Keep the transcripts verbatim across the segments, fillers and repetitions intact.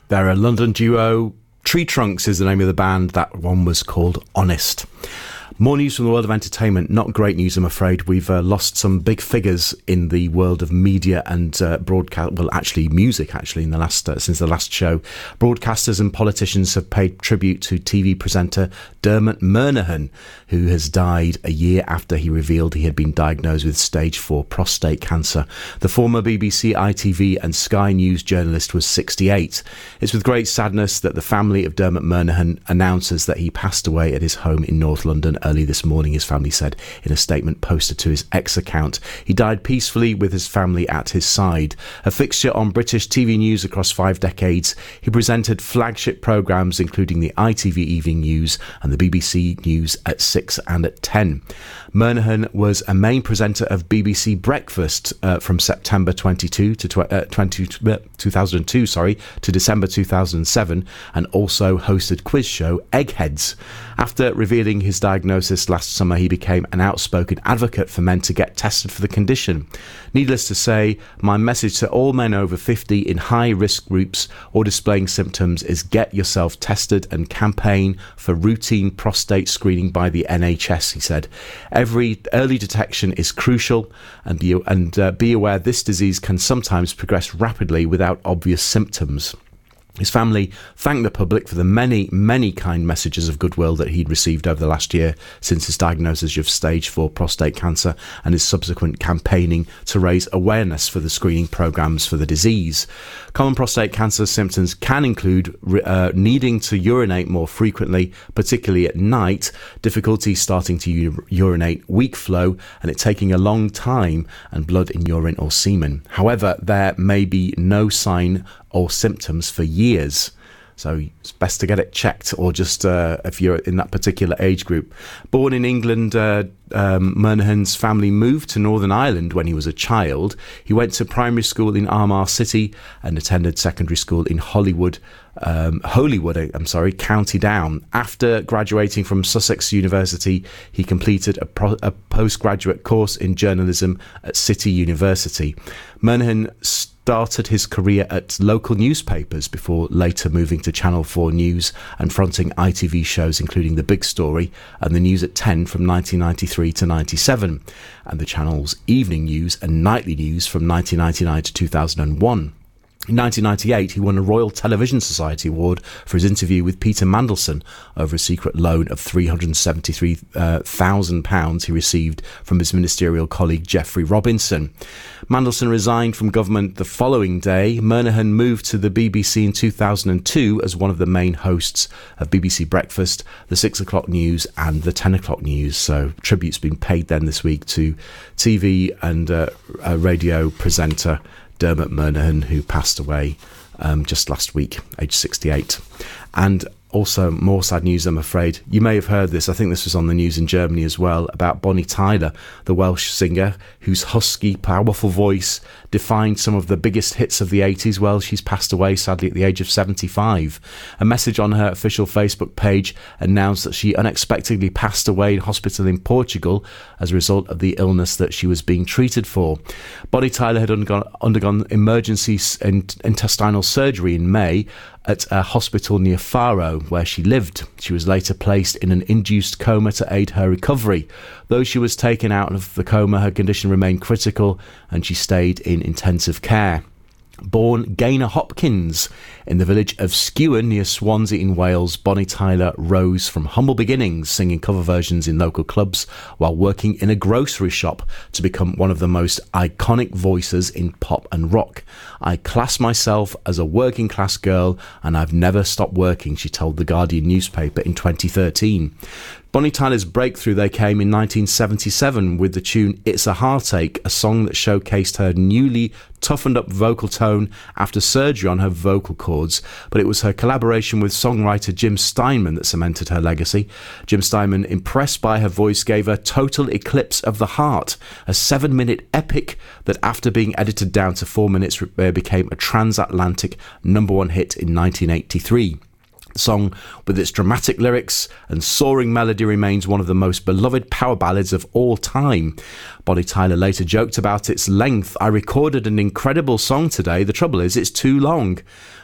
They're a London duo. Tree Trunks is the name of the band. That one was called Honest. More news from the world of entertainment. Not great news, I'm afraid. We've uh, lost some big figures in the world of media and uh, broadcast. Well, actually, music. Actually, in the last uh, since the last show, broadcasters and politicians have paid tribute to T V presenter Dermot Murnaghan, who has died a year after he revealed he had been diagnosed with stage four prostate cancer. The former B B C, I T V, and Sky News journalist was sixty-eight. It's with great sadness that the family of Dermot Murnaghan announces that he passed away at his home in North London early this morning, his family said in a statement posted to his X account. He died peacefully with his family at his side. A fixture on British T V news across five decades, he presented flagship programmes including the I T V Evening News and the B B C News at six and at ten. Murnaghan was a main presenter of B B C Breakfast uh, from September twenty-two to tw- uh, twenty, uh, two thousand two sorry, to December two thousand seven, and also hosted quiz show Eggheads. After revealing his diagnosis last summer, he became an outspoken advocate for men to get tested for the condition. Needless to say, my message to all men over fifty in high-risk groups or displaying symptoms is get yourself tested and campaign for routine prostate screening by the N H S, he said. Every early detection is crucial, and be, and uh, be aware this disease can sometimes progress rapidly without obvious symptoms. His family thanked the public for the many, many kind messages of goodwill that he'd received over the last year since his diagnosis of stage four prostate cancer and his subsequent campaigning to raise awareness for the screening programmes for the disease. Common prostate cancer symptoms can include uh, needing to urinate more frequently, particularly at night, difficulty starting to u- urinate, weak flow, and it taking a long time, and blood in urine or semen. However, there may be no sign or symptoms for years. So it's best to get it checked, or just uh, if you're in that particular age group. Born in England, uh, um, Murnaghan's family moved to Northern Ireland when he was a child. He went to primary school in Armagh City and attended secondary school in Hollywood, um, Holywood, I'm sorry, County Down. After graduating from Sussex University, he completed a, pro- a postgraduate course in journalism at City University. Murnaghan started his career at local newspapers before later moving to Channel four News and fronting I T V shows including The Big Story and The News at ten from nineteen ninety-three to ninety-seven, and the channel's Evening News and Nightly News from nineteen ninety-nine to two thousand one. In nineteen ninety-eight, he won a Royal Television Society Award for his interview with Peter Mandelson over a secret loan of three hundred seventy-three thousand pounds he received from his ministerial colleague Geoffrey Robinson. Mandelson resigned from government the following day. Murnaghan moved to the B B C in two thousand two as one of the main hosts of B B C Breakfast, the six o'clock news and the ten o'clock news. So tribute's been paid then this week to T V and uh, uh, radio presenter Dermot Murnaghan, who passed away um, just last week, aged sixty-eight. And also more sad news, I'm afraid. You may have heard this. I think this was on the news in Germany as well, about Bonnie Tyler, the Welsh singer whose husky, powerful voice defined some of the biggest hits of the eighties. Well, she's passed away, sadly, at the age of seventy-five. A message on her official Facebook page announced that she unexpectedly passed away in hospital in Portugal as a result of the illness that she was being treated for. Bonnie Tyler had undergone, undergone emergency intestinal surgery in May at a hospital near Faro, where she lived. She was later placed in an induced coma to aid her recovery. Though she was taken out of the coma, her condition remained critical and she stayed in intensive care. Born Gaynor Hopkins in the village of Skewen near Swansea in Wales, Bonnie Tyler rose from humble beginnings, singing cover versions in local clubs while working in a grocery shop to become one of the most iconic voices in pop and rock. I class myself as a working class girl and I've never stopped working, she told The Guardian newspaper in twenty thirteen. Bonnie Tyler's breakthrough, they came in nineteen seventy-seven with the tune It's a Heartache, a song that showcased her newly toughened up vocal tone after surgery on her vocal cords, but it was her collaboration with songwriter Jim Steinman that cemented her legacy. Jim Steinman, impressed by her voice, gave her Total Eclipse of the Heart, a seven-minute epic that after being edited down to four minutes became a transatlantic number one hit in nineteen eighty-three. The song, with its dramatic lyrics and soaring melody, remains one of the most beloved power ballads of all time. Bonnie Tyler later joked about its length. I recorded an incredible song today. The trouble is, it's too long.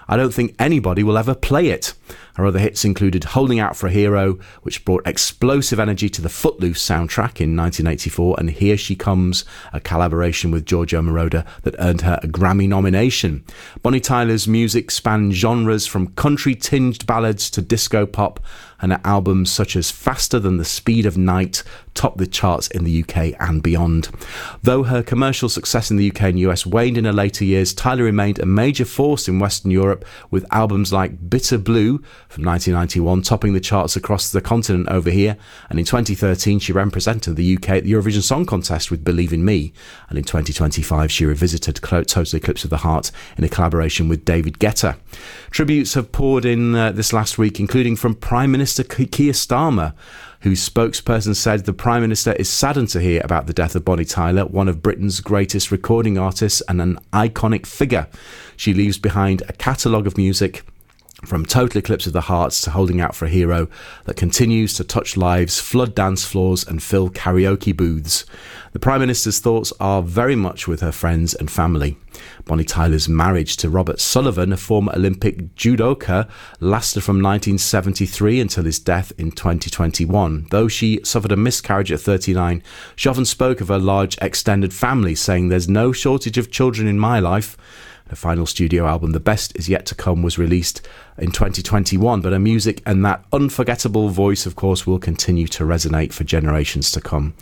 I don't think anybody will ever play it. Her other hits included Holding Out for a Hero, which brought explosive energy to the Footloose soundtrack in nineteen eighty-four, and Here She Comes, a collaboration with Giorgio Moroder that earned her a Grammy nomination. Bonnie Tyler's music spanned genres from country-tinged ballads to disco pop, and her albums such as Faster Than the Speed of Night topped the charts in the U K and beyond. Though her commercial success in the U K and U S waned in her later years, Tyler remained a major force in Western Europe, with albums like Bitter Blue from nineteen ninety-one topping the charts across the continent over here, and in twenty thirteen she represented the U K at the Eurovision Song Contest with Believe in Me, and in twenty twenty-five she revisited Total Eclipse of the Heart in a collaboration with David Guetta. Tributes have poured in uh, this last week, including from Prime Minister Keir Starmer, whose spokesperson said the Prime Minister is saddened to hear about the death of Bonnie Tyler, one of Britain's greatest recording artists and an iconic figure. She leaves behind a catalogue of music from Total Eclipse of the Hearts to Holding Out for a Hero that continues to touch lives, flood dance floors and fill karaoke booths. The Prime Minister's thoughts are very much with her friends and family. Bonnie Tyler's marriage to Robert Sullivan, a former Olympic judoka, lasted from nineteen seventy-three until his death in twenty twenty-one. Though she suffered a miscarriage at thirty-nine, she often spoke of her large extended family, saying, "There's no shortage of children in my life." Her final studio album, The Best Is Yet to Come, was released in twenty twenty-one, but her music and that unforgettable voice, of course, will continue to resonate for generations to come.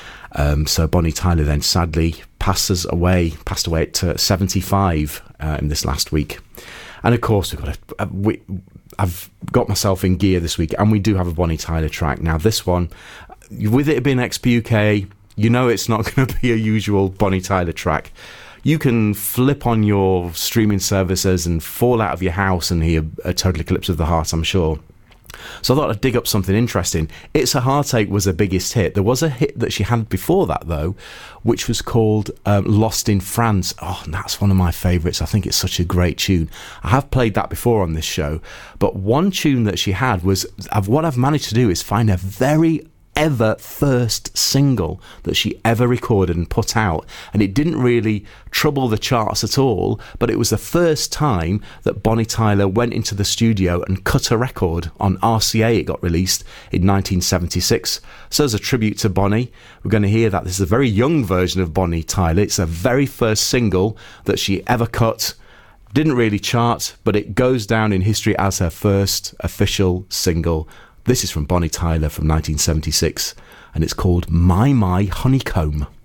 Um, so Bonnie Tyler then sadly passes away, passed away at uh, seventy-five uh, in this last week. And of course, we've got a, a, we, I've got myself in gear this week, and we do have a Bonnie Tyler track. Now, this one, with it being X P U K, you know it's not going to be a usual Bonnie Tyler track. You can flip on your streaming services and fall out of your house and hear a Total Eclipse of the Heart, I'm sure. So I thought I'd dig up something interesting. It's a Heartache was her biggest hit. There was a hit that she had before that, though, which was called um, Lost in France. Oh, and that's one of my favourites. I think it's such a great tune. I have played that before on this show, but one tune that she had was, what I've managed to do is find a very ever first single that she ever recorded and put out, and it didn't really trouble the charts at all, but it was the first time that Bonnie Tyler went into the studio and cut a record. On R C A it got released in nineteen seventy-six. So as a tribute to Bonnie, we're going to hear that. This is a very young version of Bonnie Tyler. It's the very first single that she ever cut. Didn't really chart, but it goes down in history as her first official single. This is from Bonnie Tyler from nineteen seventy-six, and it's called My My Honeycomb.